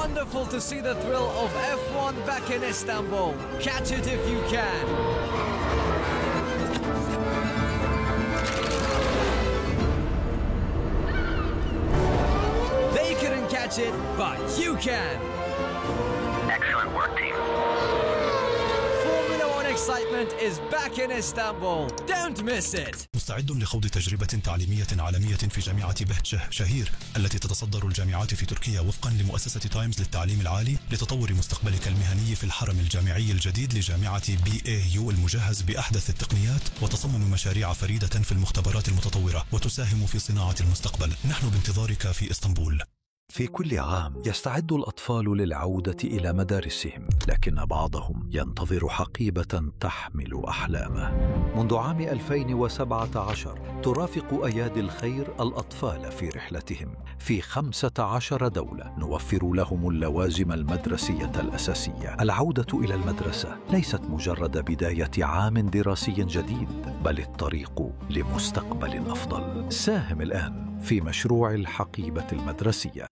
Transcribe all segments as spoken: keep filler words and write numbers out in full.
wonderful to see the thrill of F one back in Istanbul. Catch it if you can. They couldn't catch it, but you can. Excellent work, team. Formula One excitement is back in Istanbul. Don't miss it. مستعد لخوض تجربة تعليمية عالمية في جامعة بهجة شهير التي تتصدر الجامعات في تركيا وفقا لمؤسسة تايمز للتعليم العالي لتطور مستقبلك المهني في الحرم الجامعي الجديد لجامعة بي اي يو المجهز بأحدث التقنيات وتصمم مشاريع فريدة في المختبرات المتطورة وتساهم في صناعة المستقبل. نحن بانتظارك في اسطنبول. في كل عام يستعد الأطفال للعودة إلى مدارسهم، لكن بعضهم ينتظر حقيبة تحمل أحلامه. منذ عام ألفين وسبعة عشر ترافق أيادي الخير الأطفال في رحلتهم في خمسة عشر دولة، نوفر لهم اللوازم المدرسية الأساسية. العودة إلى المدرسة ليست مجرد بداية عام دراسي جديد، بل الطريق لمستقبل أفضل. ساهم الآن في مشروع الحقيبة المدرسية.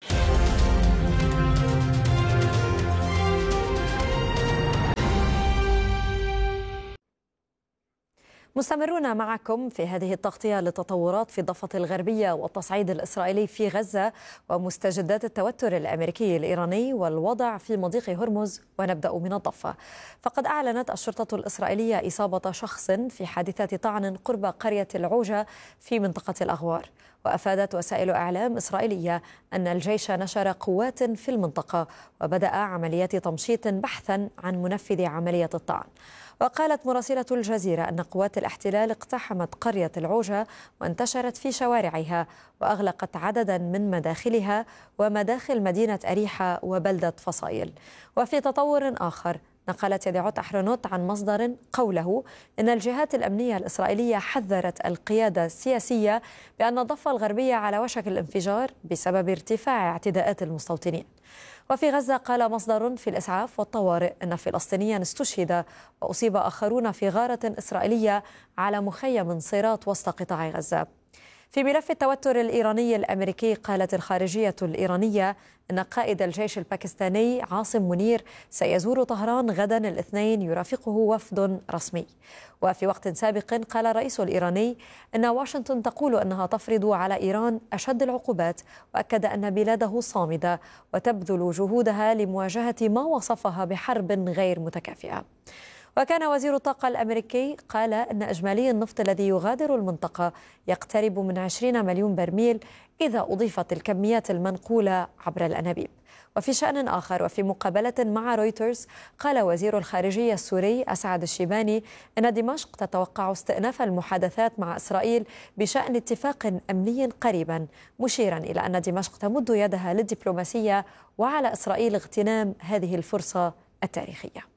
مستمرون معكم في هذه التغطية للتطورات في الضفة الغربية والتصعيد الإسرائيلي في غزة ومستجدات التوتر الأمريكي الإيراني والوضع في مضيق هرمز. ونبدأ من الضفة، فقد أعلنت الشرطة الإسرائيلية إصابة شخص في حادثة طعن قرب قرية العوجة في منطقة الأغوار. وأفادت وسائل إعلام إسرائيلية أن الجيش نشر قوات في المنطقة وبدأ عمليات تمشيط بحثا عن منفذ عملية الطعن. وقالت مراسلة الجزيرة أن قوات الاحتلال اقتحمت قرية العوجة وانتشرت في شوارعها وأغلقت عددا من مداخلها ومداخل مدينة أريحة وبلدة فصائل. وفي تطور آخر، نقلت يدعوت أحرنوت عن مصدر قوله إن الجهات الأمنية الإسرائيلية حذرت القيادة السياسية بأن الضفة الغربية على وشك الانفجار بسبب ارتفاع اعتداءات المستوطنين. وفي غزة قال مصدر في الإسعاف والطوارئ أن فلسطينيا استشهد وأصيب آخرون في غارة إسرائيلية على مخيم صيرات وسط قطاع غزة. في ملف التوتر الإيراني الأمريكي، قالت الخارجية الإيرانية أن قائد الجيش الباكستاني عاصم منير سيزور طهران غدا الاثنين يرافقه وفد رسمي. وفي وقت سابق قال الرئيس الإيراني أن واشنطن تقول أنها تفرض على إيران أشد العقوبات، وأكد أن بلاده صامدة وتبذل جهودها لمواجهة ما وصفها بحرب غير متكافئة. وكان وزير الطاقة الأمريكي قال أن إجمالي النفط الذي يغادر المنطقة يقترب من عشرين مليون برميل إذا أضيفت الكميات المنقولة عبر الأنابيب. وفي شأن آخر، وفي مقابلة مع رويترز، قال وزير الخارجية السوري أسعد الشيباني أن دمشق تتوقع استئناف المحادثات مع إسرائيل بشأن اتفاق أمني قريبا، مشيرا إلى أن دمشق تمد يدها للدبلوماسية وعلى إسرائيل اغتنام هذه الفرصة التاريخية.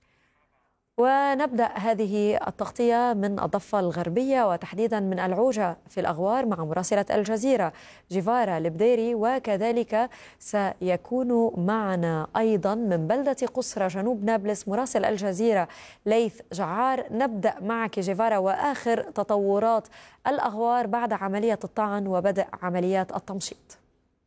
ونبدأ هذه التغطية من الضفة الغربية وتحديدا من العوجة في الأغوار مع مراسلة الجزيرة جيفارا البديري، وكذلك سيكون معنا أيضا من بلدة قصرى جنوب نابلس مراسل الجزيرة ليث جعار. نبدأ معك جيفارا، وآخر تطورات الأغوار بعد عملية الطعن وبدء عمليات التمشيط.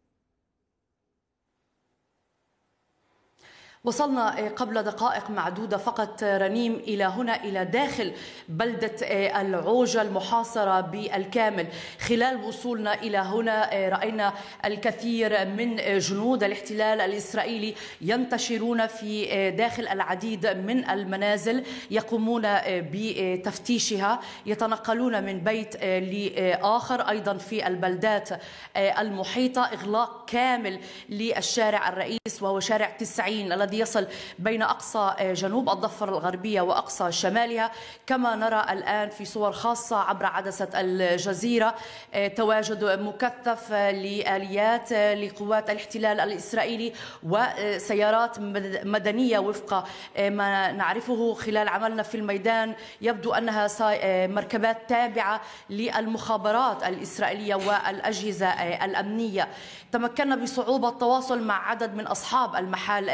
وصلنا قبل دقائق معدودة فقط رنيم إلى هنا، إلى داخل بلدة العوجة المحاصرة بالكامل. خلال وصولنا إلى هنا رأينا الكثير من جنود الاحتلال الإسرائيلي ينتشرون في داخل العديد من المنازل، يقومون بتفتيشها، يتنقلون من بيت لآخر. أيضا في البلدات المحيطة إغلاق كامل للشارع الرئيس وهو شارع تسعين الذي يصل بين أقصى جنوب الضفة الغربية وأقصى شمالها. كما نرى الآن في صور خاصة عبر عدسة الجزيرة تواجد مكثف لآليات لقوات الاحتلال الإسرائيلي وسيارات مدنية وفق ما نعرفه خلال عملنا في الميدان. يبدو أنها مركبات تابعة للمخابرات الإسرائيلية والأجهزة الأمنية. تمكنا بصعوبة التواصل مع عدد من أصحاب المحال التجاري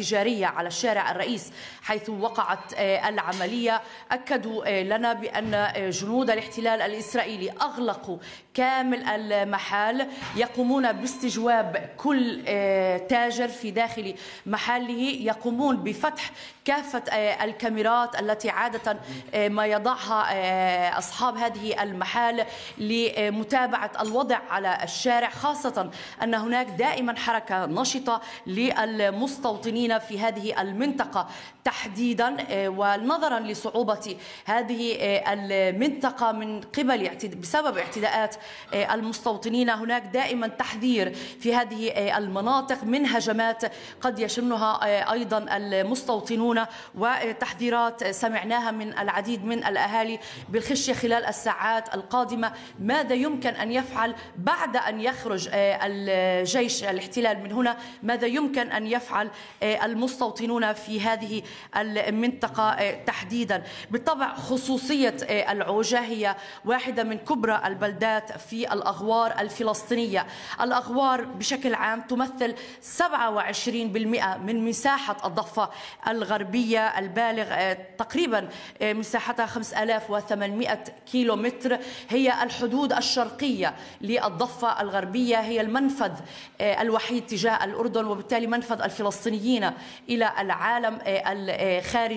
التجارية على الشارع الرئيس حيث وقعت العملية، أكدوا لنا بأن جنود الاحتلال الإسرائيلي أغلقوا كامل المحال، يقومون باستجواب كل تاجر في داخل محله، يقومون بفتح كافة الكاميرات التي عادة ما يضعها أصحاب هذه المحال لمتابعة الوضع على الشارع، خاصة أن هناك دائما حركة نشطة للمستوطنين في هذه المنطقة تحديدا. ونظرا لصعوبة هذه المنطقة من قبل بسبب اعتداءات المستوطنين، هناك دائما تحذير في هذه المناطق من هجمات قد يشنها أيضا المستوطنون، وتحذيرات سمعناها من العديد من الأهالي بالخشية خلال الساعات القادمة ماذا يمكن أن يفعل بعد أن يخرج الجيش الاحتلال من هنا، ماذا يمكن أن يفعل المستوطنون في هذه المنطقة تحديدا. بالطبع خصوصية العوجة هي واحدة من كبرى البلدات في الأغوار الفلسطينية. الأغوار بشكل عام تمثل سبعة وعشرين بالمئة من مساحة الضفة الغربية البالغ تقريبا مساحتها خمسة آلاف وثمانمئة كيلومتر. هي الحدود الشرقية للضفة الغربية، هي المنفذ الوحيد تجاه الأردن، وبالتالي منفذ الفلسطينيين إلى العالم الخارجي.